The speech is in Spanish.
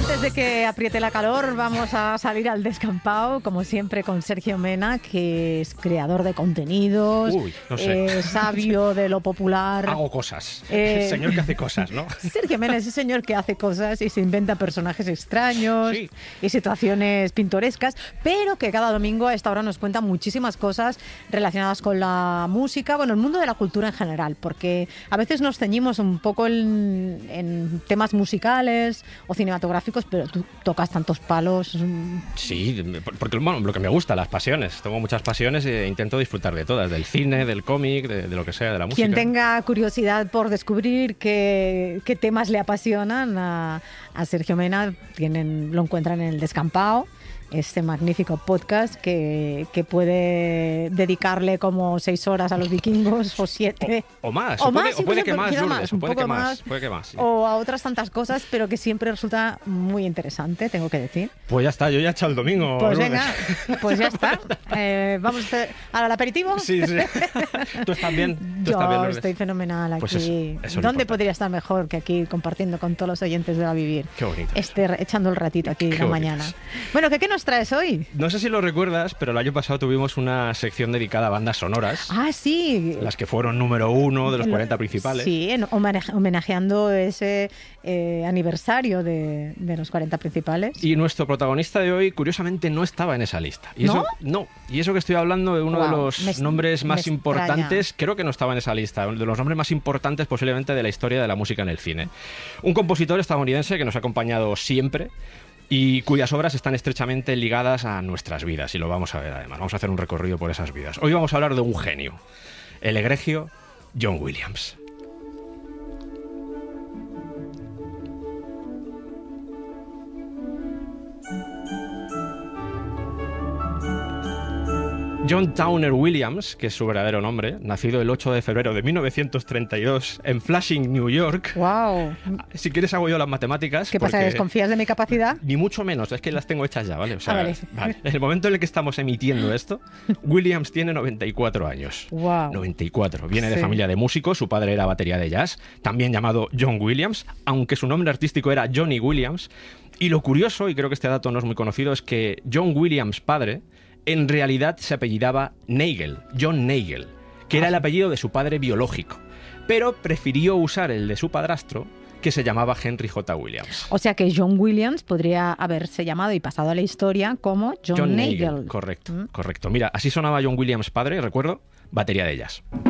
Antes de que apriete la calor, vamos a salir al descampado, como siempre, con Sergio Mena, que es creador de contenidos, sabio de lo popular. Hago cosas. Señor que hace cosas, ¿no? Sergio Mena es ese señor que hace cosas y se inventa personajes extraños y situaciones pintorescas, pero que cada domingo a esta hora nos cuenta muchísimas cosas relacionadas con la música, bueno, el mundo de la cultura en general, porque a veces nos ceñimos un poco en temas musicales o cinematográficos, pero tú tocas tantos palos. Sí, porque bueno, lo que me gusta, las pasiones. Tengo muchas pasiones e intento disfrutar de todas, del cine, del cómic, de lo que sea, de la música. Quien tenga curiosidad por descubrir qué temas le apasionan a Sergio Mena, lo encuentran en El Descampado, este magnífico podcast que puede dedicarle como 6 horas a los vikingos o 7. O más, o puede que más, Lourdes, puede que más. Sí. O a otras tantas cosas, pero que siempre resulta muy interesante, tengo que decir. Pues ya está, yo ya he echado el domingo. Pues Lourdes. Venga, pues ya está. ¿Vamos al aperitivo? Sí. ¿Tú estás bien? Yo estoy fenomenal aquí. Pues eso ¿Dónde podría estar mejor que aquí compartiendo con todos los oyentes de A Vivir? Qué bonito. Echando el ratito aquí la mañana. Bueno, ¿qué nos traes hoy? No sé si lo recuerdas, pero el año pasado tuvimos una sección dedicada a bandas sonoras. Ah, sí. Las que fueron número 1 de los 40 principales. Sí, homenajeando ese aniversario de los 40 principales. Y nuestro protagonista de hoy, curiosamente, no estaba en esa lista. Y ¿No? Y eso que estoy hablando de uno de los nombres más importantes, creo que no estaba en esa lista, de los nombres más importantes posiblemente de la historia de la música en el cine. Un compositor estadounidense que nos ha acompañado siempre y cuyas obras están estrechamente ligadas a nuestras vidas, y lo vamos a ver además. Vamos a hacer un recorrido por esas vidas. Hoy vamos a hablar de un genio, el egregio John Williams. John Towner Williams, que es su verdadero nombre, nacido el 8 de febrero de 1932 en Flushing, New York. ¡Wow! Si quieres hago yo las matemáticas. ¿Qué pasa? ¿Desconfías de mi capacidad? Ni mucho menos, es que las tengo hechas ya, ¿vale? O sea, vale. En el momento en el que estamos emitiendo esto, Williams tiene 94 años. ¡Wow! 94. Viene de familia de músicos, su padre era batería de jazz, también llamado John Williams, aunque su nombre artístico era Johnny Williams. Y lo curioso, y creo que este dato no es muy conocido, es que John Williams, padre, en realidad se apellidaba Nagel, John Nagel, que era el apellido de su padre biológico, pero prefirió usar el de su padrastro, que se llamaba Henry J. Williams. O sea que John Williams podría haberse llamado y pasado a la historia como John Nagel. Correcto. Mira, así sonaba John Williams padre, recuerdo, batería de jazz.